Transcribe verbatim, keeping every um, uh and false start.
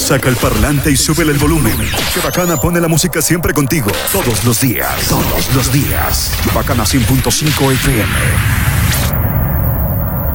Saca el parlante y súbele el volumen. Que Bacana pone la música siempre contigo. Todos los días. Todos los días. Bacana cien punto cinco F M.